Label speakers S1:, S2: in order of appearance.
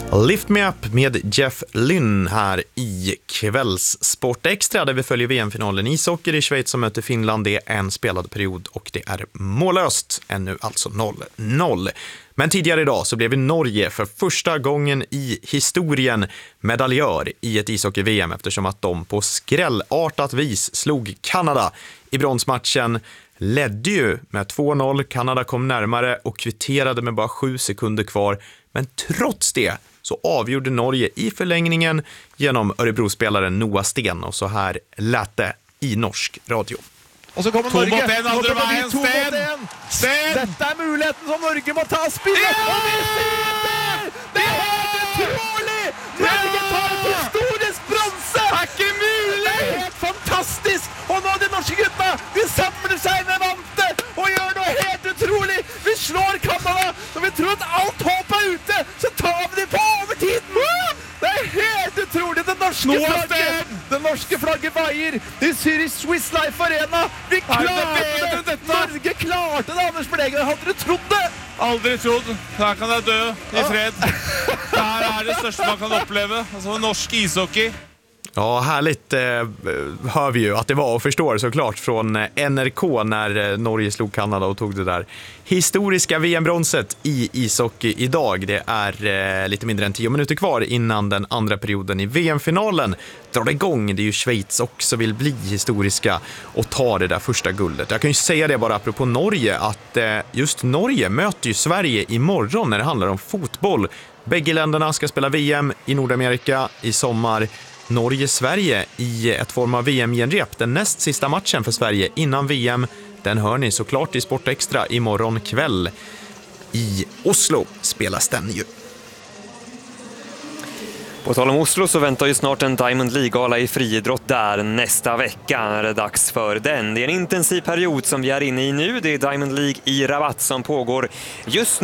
S1: Lift Me Up med Jeff Lynne här i Kvällssport Extra där vi följer VM-finalen i ishockey i Schweiz som möter Finland. Det är en spelad period och det är mållöst, ännu alltså 0-0. Men tidigare idag så blev Norge för första gången i historien medaljör i ett ishockey-VM eftersom att de på skrällartat vis slog Kanada i bronsmatchen. Ledde ju med 2-0, Kanada kom närmare och kvitterade med bara 7 sekunder kvar. Men trots det så avgjorde Norge i förlängningen genom Örebrospelaren Noah Sten. Och så här lät det i norsk radio.
S2: Och så kommer Norge.
S3: Sten!
S2: Detta är möjligheten som Norge må ta spillet.
S3: Ja!
S2: Och vi ser! Det är helt otroligt! Norge tar ett historiskt bronse!
S3: Tack Emil!
S2: Det är helt fantastiskt! Och nu de norska gutta, vi samlar sig med vante och gör något helt otroligt. Vi slår Kanada, och vi tror att allt hopp är ute, så tar vi det på övertiden. Det är helt otroligt, den norska flagget vajer. Det ser i Swiss Life Arena. Vi klarade det! Norge klarte det, Anders Berlegger. Hade du trott det?
S3: Aldrig trodd. Här kan jag dö i fred. Det här är det största man kan uppleva. Alltså norsk ishockey.
S1: Ja, härligt hör vi ju att det var och förstår såklart från NRK när Norge slog Kanada och tog det där historiska VM-bronset i ishockey idag. Det är lite mindre än 10 minuter kvar innan den andra perioden i VM-finalen drar igång. Det är ju Schweiz också vill bli historiska och ta det där första guldet. Jag kan ju säga det bara apropå Norge att just Norge möter ju Sverige imorgon när det handlar om fotboll. Bägge länderna ska spela VM i Nordamerika i sommar. Norge-Sverige i ett form av VM-genrep. Den näst sista matchen för Sverige innan VM, den hör ni såklart i Sport Extra imorgon kväll. I Oslo spelas den ju.
S4: På tal om Oslo så väntar ju snart en Diamond League-gala i friidrott där nästa vecka. Är det dags för den. Det är en intensiv period som vi är inne i nu. Det är Diamond League i Rabat som pågår just nu.